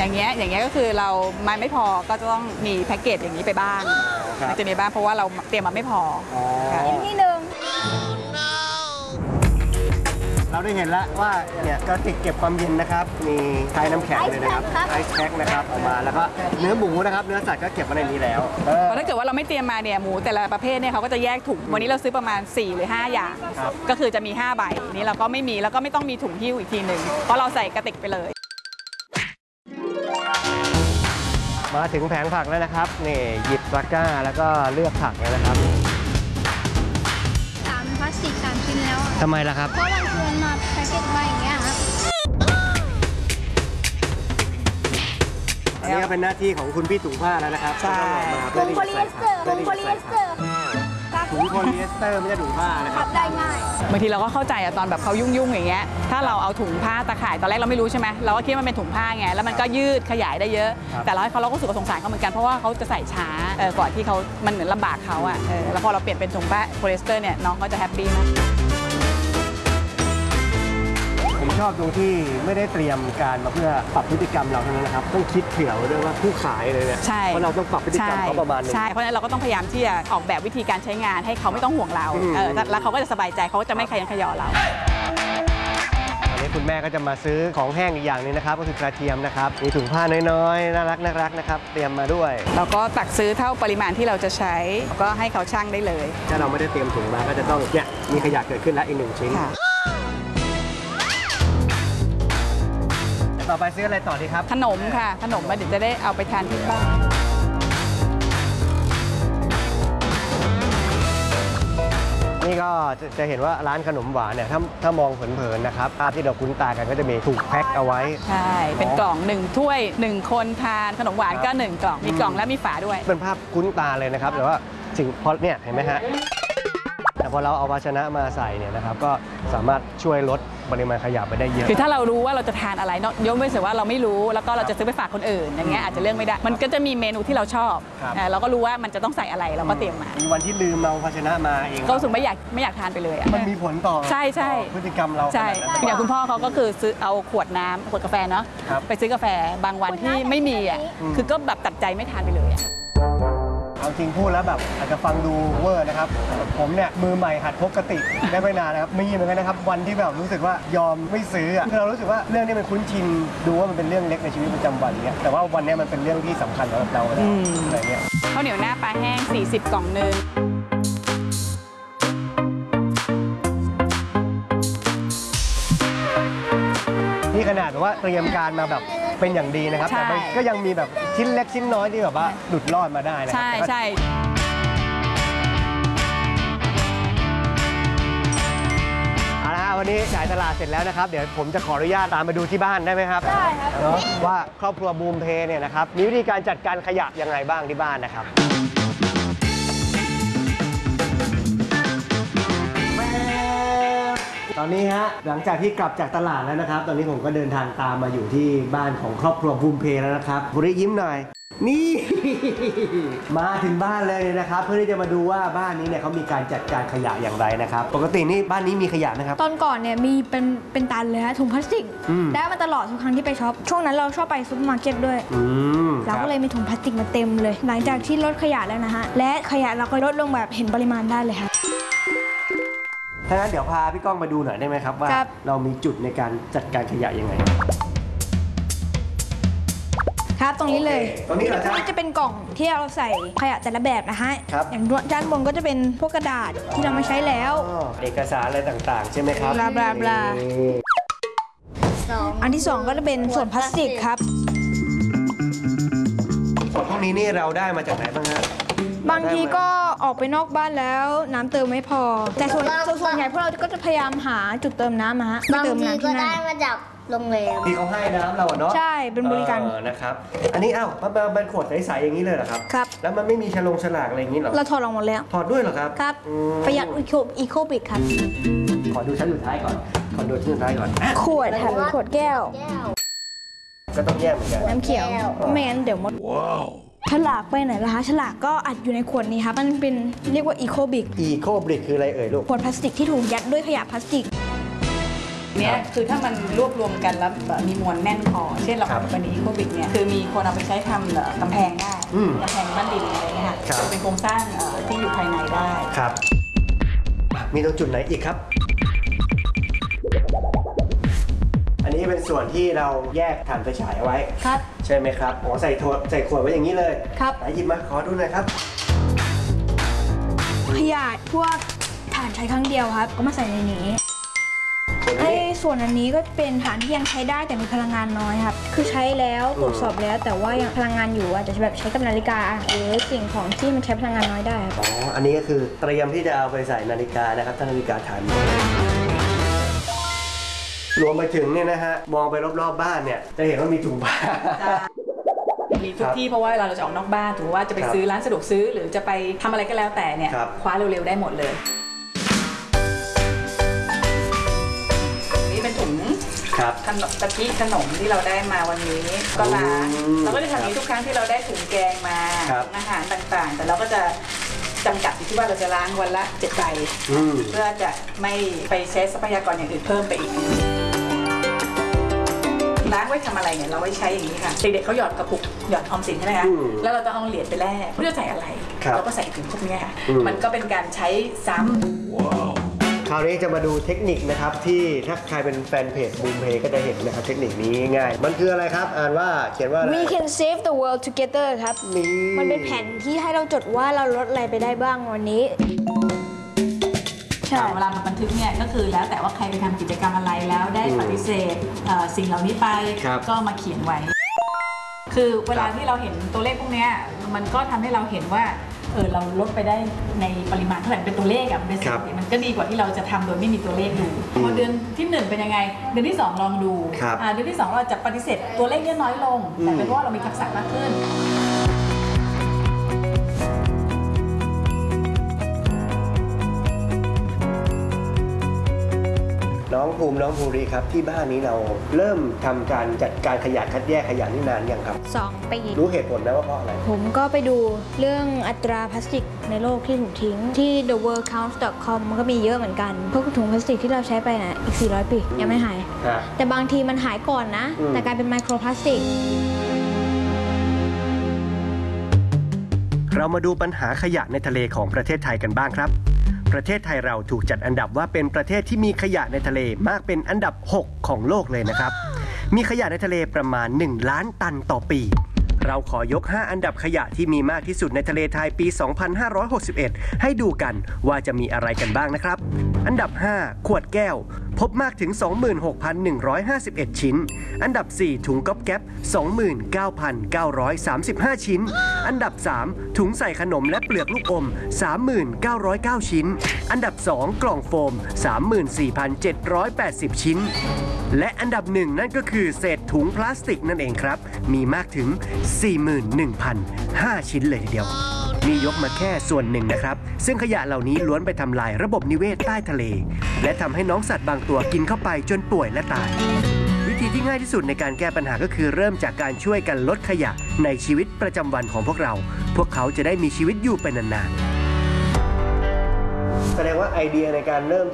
อย่างเงี้ยก็คือเราไม่พอก็จะต้องมีแพ็กเกจอย่างนี้ไปบ้างมันจะมีบ้างเพราะว่าเราเตรียมมาไม่พอที่หนึ่งเราได้เห็นแล้วว่าเนี่ยกระติกเก็บความเย็นนะครับมีใช้น้ำแข็งเลยนะครับไอซ์แพ็คนะครับออกมาแล้วก็เนื้อหมูนะครับเนื้อสัตว์ก็เก็บไว้ในนี้แล้วเพราะถ้าเกิดว่าเราไม่เตรียมมาเนี่ยหมูแต่ละประเภทเนี่ยเขาก็จะแยกถุงวันนี้เราซื้อประมาณ4หรือ5อย่างก็คือจะมี5ใบนี้เราก็ไม่มีแล้วก็ไม่ต้องมีถุงหิ้วอีกทีหนึ่งเพราะเราใส่กระติกไปเลยมาถึงแผงผักแล้วนะครับนี่หยิบตะกร้าแล้วก็เลือกผักเลยนะครับพลาสติก3 ชิ้นแล้วทำไมล่ะครับเพราะมันชวนมาแพ็กเกจมาอย่างเงี้ยครับอันนี้ก็เป็นหน้าที่ของคุณพี่ถุงผ้าแล้วนะครับใช่ถุงโพลีเอสเตอร์ถุงโพลีเอสเตอร์ถุงโพลีเอสเตอร์ไม่ใช่ถุงผ้านะครับได้ง่ายบางทีเราก็เข้าใจอะตอนแบบเขายุ่งๆอย่างเงี้ยถ้าเราเอาถุงผ้าตะข่ายตอนแรกเราไม่รู้ใช่ไหมเราก็คิดว่ามันเป็นถุงผ้าไงแล้วมันก็ยืดขยายได้เยอะแต่เราให้เขาเราก็รู้สึกสงสารเขาเหมือนกันเพราะว่าเขาจะใส่ช้าก่อนที่เขามันเหมือนลำบากเขาอะแล้วพอเราเปลี่ยนเป็นถุงผ้าโพลีเอสเตอร์เนี่ยน้องก็จะแฮปปี้มากผมชอบตรงที่ไม่ได้เตรียมการมาเพื่อปรับพฤติกรรมเราเท่านั้นนะครับต้องคิดเผื่อไว้ด้วยว่าผู้ขายเลยเนี่ยเพราะเราต้องปรับพฤติกรรมเขาประมาณนึงใช่เพราะฉะนั้นเราก็ต้องพยายามที่จะออกแบบวิธีการใช้งานให้เขาไม่ต้องห่วงเราแล้วเขาก็จะสบายใจเขาก็จะไม่ขยันขยอเราอันนี้คุณแม่ก็จะมาซื้อของแห้งอีกอย่างนึงนะครับก็คือกระเทียมนะครับมีถุงผ้าน้อยๆน่ารักนะครับเตรียมมาด้วยเราก็ตักซื้อเท่าปริมาณที่เราจะใช้ก็ให้เขาชั่งได้เลยถ้าเราไม่ได้เตรียมถุงมาก็จะต้องเนี่ยมีขยะเกิดขึ้นแล้วอีก1 ชิ้นต่อไปซื้ออะไรต่อดีครับขนมค่ะขนมมาเดี๋ยวจะได้เอาไปทานที่บ้านนี่ก็จะเห็นว่าร้านขนมหวานเนี่ยถ้ามองเผินๆนะครับภาพที่เราคุ้นตากันก็จะมีถูกแพ็คเอาไว้ใช่เป็นกล่อง1 ถ้วย1 คนทานขนมหวานก็1 กล่องมีกล่องและมีฝาด้วยเป็นภาพคุ้นตาเลยนะครับแต่ว่าสิ่งพอเนี่ยเห็นไหมฮะแต่พอเราเอาภาชนะมาใส่เนี่ยนะครับก็สามารถช่วยลดปริมาณขยะไปได้เยอะคือถ้าเรารู้ว่าเราจะทานอะไรเนาะยกเว้นแต่ว่าเราไม่รู้แล้วก็เราจะซื้อไปฝากคนอื่นอย่างเงี้ยอาจจะเลือกไม่ได้มันก็จะมีเมนูที่เราชอบเราก็รู้ว่ามันจะต้องใส่อะไรเราก็เตรียมมามีวันที่ลืมเอาภาชนะมาเองก็รู้สึกไม่อยากทานไปเลยมันมีผลต่อใช่พฤติกรรมเราใช่อย่างคุณพ่อเขาก็คือซื้อเอาขวดกาแฟเนาะไปซื้อกาแฟบางวันที่ไม่มีอ่ะคือก็แบบตัดใจไม่ทานไปเลยเอาจริงพูดแล้วแบบอาจจะฟังดูเวอร์นะครับผมเนี่ยมือใหม่หัดพกกระติกได้ไม่นานนะครับมีเหมือนกันนะครับวันที่แบบรู้สึกว่ายอมไม่ซื้อคือเรารู้สึกว่าเรื่องนี้มันคุ้นชินดูว่ามันเป็นเรื่องเล็กในชีวิตประจำวันเนี่ยแต่ว่าวันนี้มันเป็นเรื่องที่สำคัญสำหรับเราอะไรเงี้ยข้าวเหนียวหน้าปลาแห้ง40 กล่องนึงนี่ขนาดว่าเตรียมการมาแบบเป็นอย่างดีนะครับแต่มันก็ยังมีแบบชิ้นเล็กชิ้นน้อยที่แบบว่าหลุดรอดมาได้นะใช่เอาละวันนี้จ่ายตลาดเสร็จแล้วนะครับเดี๋ยวผมจะขออนุญาตตามมาดูที่บ้านได้ไหมครับได้ครับว่าครอบครัวบูมเพเนี่ยนะครับมีวิธีการจัดการขยะยังไงบ้างที่บ้านนะครับตอนนี้ฮะหลังจากที่กลับจากตลาดแล้วนะครับตอนนี้ผมก็เดินทางตามมาอยู่ที่บ้านของครอบครัวบูมเพแล้วนะครับบุริยิ้มหน่อยนี่มาถึงบ้านเลยนะครับเพื่อที่จะมาดูว่าบ้านนี้เนี่ยเขามีการจัดการขยะอย่างไรนะครับปกตินี่บ้านนี้มีขยะนะครับตอนก่อนเนี่ยมีเป็นตันเลยฮะถุงพลาสติกได้มาตลอดทุกครั้งที่ไปช็อปช่วงนั้นเราชอบไปซุปเปอร์มาร์เก็ตด้วยเราก็เลยมีถุงพลาสติกมาเต็มเลยหลังจากที่ลดขยะแล้วนะฮะและขยะเราก็ลดลงแบบเห็นปริมาณได้เลยครับถ้างั้นเดี๋ยวพาพี่ก้องมาดูหน่อยได้ไหมครับว่าเรามีจุดในการจัดการขยะยังไงครับตรงนี้เลยตรงนี้เหรอครับจะเป็นกล่องที่เราใส่ขยะแต่ละแบบนะฮะอย่างด้านบนก็จะเป็นพวกกระดาษที่เราไม่ใช้แล้วเอกสารอะไรต่างๆใช่ไหมครับบลาบลาบลาอันที่2ก็จะเป็นส่วนพลาสติกครับส่วนพวกนี้นี่เราได้มาจากไหนบ้างฮะบางทีก็ออกไปนอกบ้านแล้วน้ำเติมไม่พอแต่ส่วนใหญ่พวกเราก็จะพยายามหาจุดเติมน้ำฮะบางทีก็ได้มาจากโรงแรมที่เขาให้น้ำเราเนาะใช่เป็นบริการนะครับอันนี้มันเป็นขวดใสๆอย่างนี้เลยเหรอครับครับแล้วมันไม่มีฉลากอะไรอย่างนี้หรอเราถอดออกหมดแล้วถอดด้วยเหรอครับครับประหยัดอีโคบิกครับขอดูชั้นสุดท้ายก่อนขวดค่ะขวดแก้วก็ต้องแยกเหมือนกันน้ำเขียวไม่งั้นเดี๋ยวหมดฉลากไปไหนล่ะคะฉลากก็อัดอยู่ในขวดนี้ครับมันเป็นเรียกว่าอีโคบิกคืออะไรเอ่ยลูกขวดพลาสติกที่ถูกยัดด้วยขยะพลาสติกเนี่ยคือถ้ามันรวบรวมกันแล้วมีมวลแน่นพอเช่นเราครับทำเป็นอีโคบิกเนี่ยคือมีคนเอาไปใช้ทำกำแพงได้กำแพงบ้านดินอะไรเงี้ยค่ะครับเป็นโครงสร้างที่อยู่ภายในได้ครับมีตรงจุดไหนอีกครับ อันนี้เป็นส่วนที่เราแยกถ่านไฟฉายเอาไว้ครับใช่ไหมครับอ๋อใส่ขวดไว้อย่างนี้เลยครับไหนหยิบมาขอดูหน่อยครับขยะพวกถ่านใช้ครั้งเดียวครับ ก็มาใส่ในนี้ส่วนไอ้นี้ส่วนอันนี้ก็เป็นถ่านที่ยังใช้ได้แต่มีพลังงานน้อยครับ คือใช้แล้วตรวจสอบแล้ว แต่ว่ายังพลังงานอยู่อาจจะแบบใช้กับนาฬิกาหรือสิ่งของที่มันใช้พลังงานน้อยได้ครับอ๋ออันนี้ก็คือเตรียมที่จะเอาไปใส่นาฬิกานะครับถ้านาฬิกาถ่านรวมไปถึงเนี่ยนะฮะมองไปรอบๆบ้านเนี่ยจะเห็นว่ามีถุงผ้ามีทุกที่เพราะว่าเวลาเราจะออกนอกบ้านถือว่าจะไปซื้อร้านสะดวกซื้อหรือจะไปทำอะไรก็แล้วแต่เนี่ยครับคว้าเร็วๆได้หมดเลยนี่เป็นถุงครับขนมกะทิขนมที่เราได้มาวันนี้ก็ล้างเราก็จะทำอย่างนี้ทุกครั้งที่เราได้ถุงแกงมาครับอาหารต่างๆ แต่เราก็จะจำกัดอยู่ที่ว่าเราจะล้างวันละ7 ใบ เพื่อจะไม่ไปใช้ทรัพยากรอย่างอื่นเพิ่มไปอีกล้างไว้ทำอะไรเนี่ยเราไว้ใช้อย่างนี้ค่ะเด็กๆเขาหยอดกระปุกหยอดออมสินใช่ไหมคะแล้วเราต้องเอาเหรียญไปแลกเพื่อใส่อะไรเราก็ใส่ถุงพวกนี้ค่ะมันก็เป็นการใช้ซ้ำคราวนี้จะมาดูเทคนิคนะครับที่ถ้าใครเป็นแฟนเพจบูมเพย์ก็จะเห็นนะครับเทคนิคนี้ง่ายมันคืออะไรครับอ่านว่าเขียนว่าอะไร We can save the world together ครับนี่มันเป็นแผนที่ให้เราจดว่าเราลดอะไรไปได้บ้างวันนี้ ใช่เวลามาบันทึกเนี่ยก็คือแล้วแต่ว่าใครไปทำกิจกรรมอะไรแล้วได้ปฏิเสธสิ่งเหล่านี้ไปก็มาเขียนไว้ คือเวลาที่เราเห็นตัวเลขพวกเนี้ยมันก็ทำให้เราเห็นว่าเราลดไปได้ในปริมาณเท่าไหร่เป็นตัวเลขอะเป็นสถิติมันก็ดีกว่าที่เราจะทำโดยไม่มีตัวเลขดูพอเดือนที่ 1เป็นยังไงเดือนที่ 2ลองดูเดือนที่ 2เราจะปฏิเสธตัวเลขเนี่ยน้อยลงแต่เป็นเพราะว่าเรามีทักษะมากขึ้นน้องภูมิน้องภูริครับที่บ้านนี้เราเริ่มทำการจัดการขยะคัดแยกขยะนี่นานยังครับ 2 ปีรู้เหตุผลไหมว่าเพราะอะไรผมก็ไปดูเรื่องอัตราพลาสติกในโลกที่ถูกทิ้งที่ theworldcounts.com มันก็มีเยอะเหมือนกันพวกถุงพลาสติกที่เราใช้ไปนะอีก 400 ปียังไม่หาย แต่บางทีมันหายก่อนนะ แต่กลายเป็นไมโครพลาสติกเรามาดูปัญหาขยะในทะเลของประเทศไทยกันบ้างครับประเทศไทยเราถูกจัดอันดับว่าเป็นประเทศที่มีขยะในทะเลมากเป็นอันดับ 6 ของโลกเลยนะครับมีขยะในทะเลประมาณ 1 ล้านตันต่อปี เราขอยก 5 อันดับขยะที่มีมากที่สุดในทะเลไทยปี 2561 ให้ดูกันว่าจะมีอะไรกันบ้างนะครับ อันดับ 5 ขวดแก้วพบมากถึง 26,151 ชิ้น อันดับ 4 ถุงก๊อบแก๊ป 29,935 ชิ้น อันดับ 3 ถุงใส่ขนมและเปลือกลูกอม 3,909 ชิ้น อันดับ 2 กล่องโฟม 34,780 ชิ้น และอันดับ 1 นั่นก็คือเศษถุงพลาสติกนั่นเองครับ มีมากถึง 41,005 ชิ้นเลยทีเดียว นี่ยกมาแค่ส่วนหนึ่งนะครับ ซึ่งขยะเหล่านี้ล้วนไปทำลายระบบนิเวศใต้ทะเล และทำให้น้องสัตว์บางตัวกินเข้าไปจนป่วยและตาย วิธีที่ง่ายที่สุดในการแก้ปัญหาก็คือเริ่มจากการช่วยกันลดขยะในชีวิตประจำวันของพวกเรา พวกเขาจะได้มีชีวิตอยู่ไปนานๆ แสดงว่าไอเดียในการเริ่ม